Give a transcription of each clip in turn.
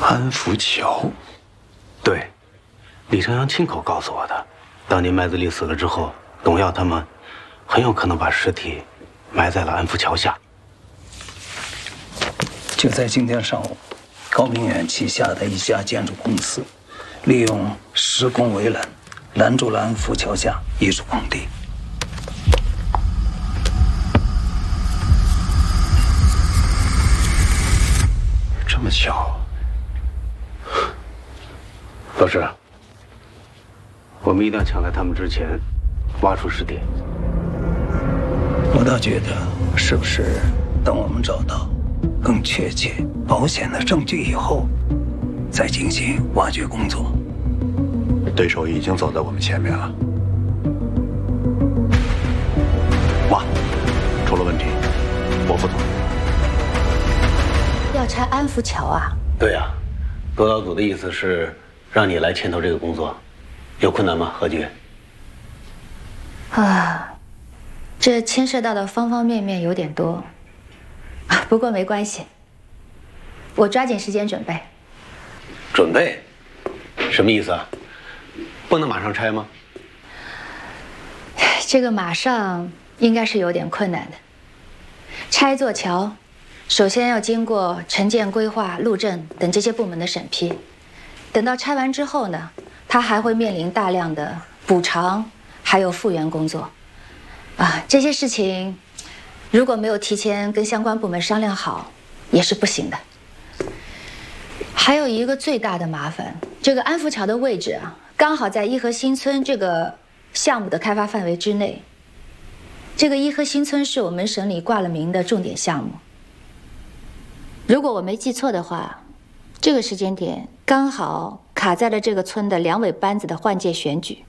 安福桥， 对，李成阳亲口告诉我的。当年麦子立死了之后，董耀他们很有可能把尸体埋在了安福桥下。 就在今天上午，高明远旗下的一家建筑公司，利用施工围栏，拦住了安福桥下一处空地。 这么巧。 老师，我们一定要抢在他们之前挖出尸体。 我倒觉得，是不是等我们找到更确切、保险的证据以后，再进行挖掘工作？ 对手已经走在我们前面了。挖，出了问题，我负责。 要拆安福桥啊？ 对呀，督导组的意思是让你来牵头这个工作，有困难吗，何局？ 啊，这牵涉到的方方面面有点多，不过没关系，我抓紧时间准备。 准备？什么意思啊？不能马上拆吗？ 这个马上应该是有点困难的。拆一座桥，首先要经过城建、规划、路政等这些部门的审批。等到拆完之后呢，它还会面临大量的补偿，还有复原工作。这些事情如果没有提前跟相关部门商量好，也是不行的。还有一个最大的麻烦，这个安福桥的位置刚好在颐和新村这个项目的开发范围之内。这个颐和新村是我们省里挂了名的重点项目。如果我没记错的话，这个时间点刚好卡在了这个村的两委班子的换届选举。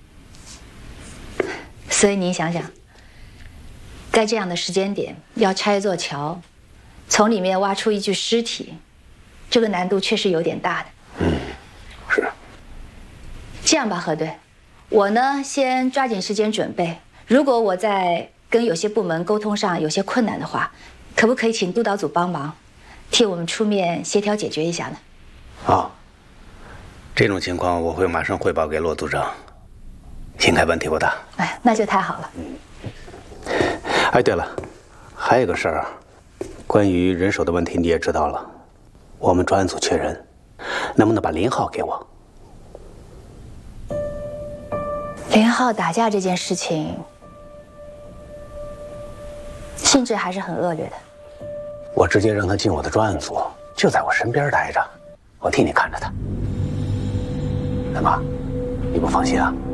所以您想想，在这样的时间点要拆一座桥，从里面挖出一具尸体，这个难度确实有点大的。 是。 这样吧，何队，我呢先抓紧时间准备。如果我在跟有些部门沟通上有些困难的话，可不可以请督导组帮忙，替我们出面协调解决一下呢？ 好，这种情况我会马上汇报给骆组长，应该问题不大。 那就太好了。 对了，还有个事儿，关于人手的问题你也知道了，我们专案组缺人，能不能把林浩给我？ 林浩打架这件事情，性质还是很恶劣的。 我直接让他进我的专案组，就在我身边待着，我替你看着他。大妈，你不放心啊？